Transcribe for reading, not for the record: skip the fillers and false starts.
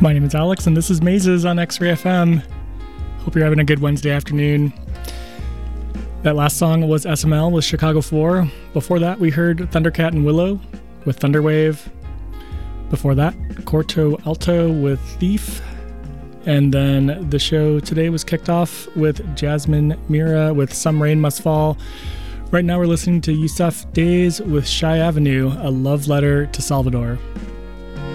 My name is Alex, and this is Mazes on X-Ray FM. Hope you're having a good Wednesday afternoon. That last song was SML with Chicago 4. Before that, we heard Thundercat and Willow with Thunderwave. Before that, Corto Alto with Thief. And then the show today was kicked off with Jasmine Mira with Some Rain Must Fall. Right now we're listening to Yusuf Days with Shy Avenue, A Love Letter to Salvador.